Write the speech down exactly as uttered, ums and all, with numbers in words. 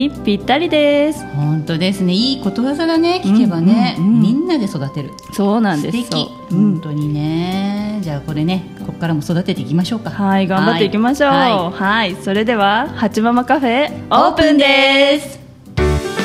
ぴったりです。 本当ですね。いいことわざだね。聞けばね、うんうんうん、みんなで育てる。 そうなんです。 素敵。本当にね。じゃあこれね、ここからも育てていきましょうか。 はい、頑張っていきましょう。はい、はい、それではハチママカフェオープンです。